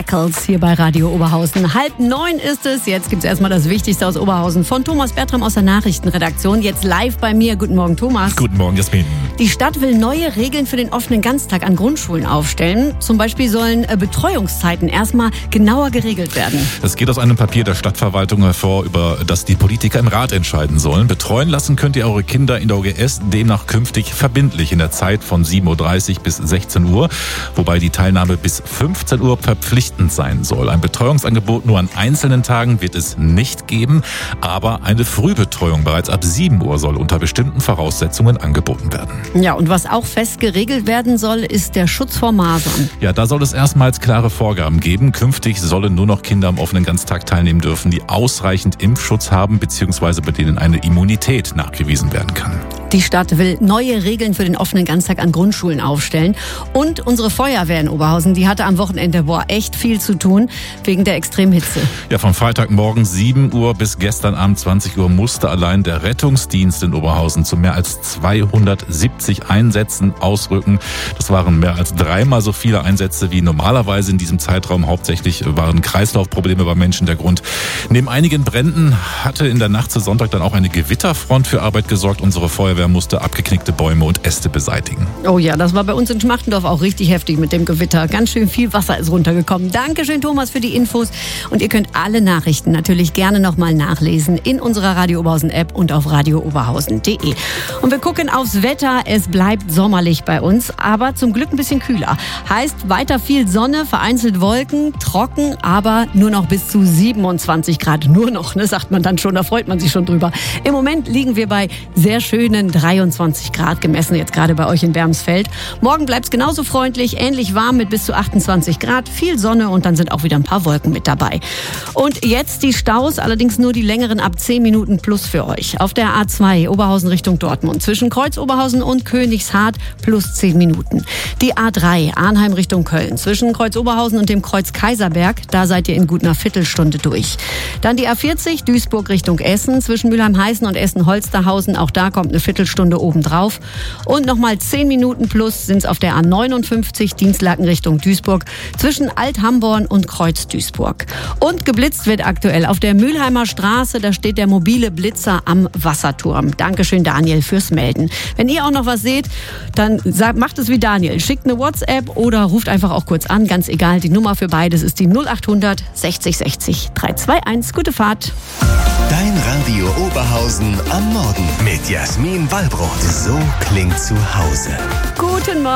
Hier bei Radio Oberhausen. 8:30 ist es. Jetzt gibt es erstmal das Wichtigste aus Oberhausen von Thomas Bertram aus der Nachrichtenredaktion. Jetzt live bei mir. Guten Morgen, Thomas. Guten Morgen, Jasmin. Die Stadt will neue Regeln für den offenen Ganztag an Grundschulen aufstellen. Zum Beispiel sollen Betreuungszeiten erstmal genauer geregelt werden. Es geht aus einem Papier der Stadtverwaltung hervor, über das die Politiker im Rat entscheiden sollen. Betreuen lassen könnt ihr eure Kinder in der OGS demnach künftig verbindlich in der Zeit von 7:30 Uhr bis 16 Uhr, wobei die Teilnahme bis 15 Uhr verpflichtend sein soll. Ein Betreuungsangebot nur an einzelnen Tagen wird es nicht geben, aber eine Frühbetreuung bereits ab 7 Uhr soll unter bestimmten Voraussetzungen angeboten werden. Ja, und was auch fest geregelt werden soll, ist der Schutz vor Masern. Ja, da soll es erstmals klare Vorgaben geben. Künftig sollen nur noch Kinder am offenen Ganztag teilnehmen dürfen, die ausreichend Impfschutz haben bzw. bei denen eine Immunität nachgewiesen werden kann. Die Stadt will neue Regeln für den offenen Ganztag an Grundschulen aufstellen. Und unsere Feuerwehr in Oberhausen, die hatte am Wochenende echt viel zu tun wegen der Extremhitze. Ja, vom Freitagmorgen 7 Uhr bis gestern Abend 20 Uhr musste allein der Rettungsdienst in Oberhausen zu mehr als 270 Einsätzen ausrücken. Das waren mehr als 3-mal so viele Einsätze wie normalerweise in diesem Zeitraum. Hauptsächlich waren Kreislaufprobleme bei Menschen der Grund. Neben einigen Bränden hatte in der Nacht zu Sonntag dann auch eine Gewitterfront für Arbeit gesorgt. Unsere Feuerwehr musste abgeknickte Bäume und Äste beseitigen. Oh ja, das war bei uns in Schmachtendorf auch richtig heftig mit dem Gewitter. Ganz schön viel Wasser ist runtergekommen. Dankeschön, Thomas, für die Infos. Und ihr könnt alle Nachrichten natürlich gerne nochmal nachlesen in unserer Radio Oberhausen App und auf radiooberhausen.de. Und wir gucken aufs Wetter. Es bleibt sommerlich bei uns, aber zum Glück ein bisschen kühler. Heißt weiter viel Sonne, vereinzelt Wolken, trocken, aber nur noch bis zu 27 Grad. Nur noch, ne, sagt man dann schon, da freut man sich schon drüber. Im Moment liegen wir bei sehr schönen 23 Grad, gemessen jetzt gerade bei euch in Wermsfeld. Morgen bleibt es genauso freundlich, ähnlich warm mit bis zu 28 Grad, viel Sonne und dann sind auch wieder ein paar Wolken mit dabei. Und jetzt die Staus, allerdings nur die längeren ab 10 Minuten plus für euch. Auf der A2 Oberhausen Richtung Dortmund, zwischen Kreuz Oberhausen und Königshardt plus 10 Minuten. Die A3 Arnheim Richtung Köln, zwischen Kreuz Oberhausen und dem Kreuz Kaiserberg, da seid ihr in gut einer Viertelstunde durch. Dann die A40 Duisburg Richtung Essen, zwischen Mülheim-Heißen und Essen-Holsterhausen, auch da kommt eine Viertelstunde obendrauf. Und nochmal 10 Minuten plus sind es auf der A59 Dienstlaken Richtung Duisburg, zwischen Alt-Hamborn und Kreuz Duisburg. Und geblitzt wird aktuell auf der Mülheimer Straße, da steht der mobile Blitzer am Wasserturm. Dankeschön, Daniel, fürs Melden. Wenn ihr auch noch was seht, dann macht es wie Daniel. Schickt eine WhatsApp oder ruft einfach auch kurz an, ganz egal. Die Nummer für beides ist die 0800 60 60 321. Gute Fahrt. Dein Radio Oberhausen am Morgen mit Jasmin Wallbrot. So klingt zu Hause. Guten Morgen.